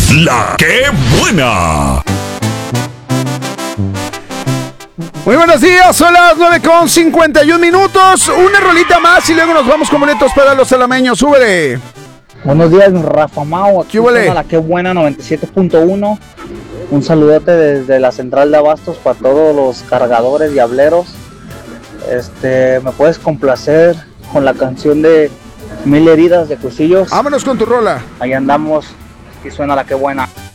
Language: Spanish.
La que buena. Muy buenos días, son las 9:51. Una rolita más y luego nos vamos con boletos para los salameños. Súbele. Buenos días, Rafa Mau. Aquí ¿Qué huele? La que buena 97.1. Un saludote desde la central de Abastos para todos los cargadores diableros. ¿Me puedes complacer con la canción de Mil Heridas de Cuchillos? Vámonos con tu rola. Ahí andamos y suena la que buena.